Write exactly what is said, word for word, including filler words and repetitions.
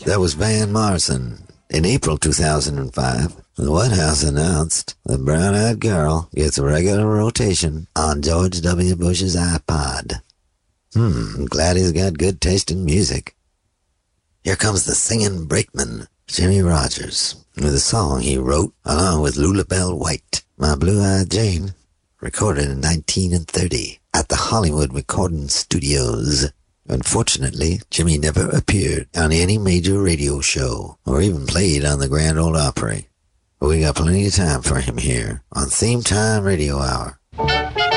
That was Van Morrison. In April two thousand five, the White House announced the Brown-Eyed Girl gets a regular rotation on George W. Bush's iPod. Hmm, I'm glad he's got good taste in music. Here comes the singing brakeman, Jimmie Rodgers, with a song he wrote along with Lullabelle White, My Blue-Eyed Jane, recorded in nineteen thirty at the Hollywood Recording Studios. Unfortunately, Jimmy never appeared on any major radio show or even played on the Grand Ole Opry. But we got plenty of time for him here on Theme Time Radio Hour.